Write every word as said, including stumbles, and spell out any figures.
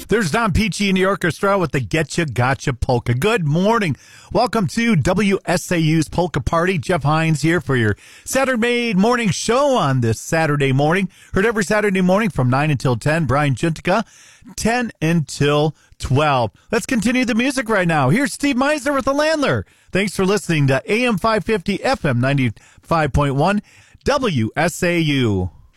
There's Don Peachy in the orchestra with the Getcha Gotcha Polka. Good morning. Welcome to W S A U's Polka Party. Jeff Hines here for your Saturday morning show on this Saturday morning. Heard every Saturday morning from nine until ten. Brian Juntica, ten until twelve. Let's continue the music right now. Here's Steve Meisner with The Landler. Thanks for listening to A M five fifty, F M ninety-five point one, W S A U.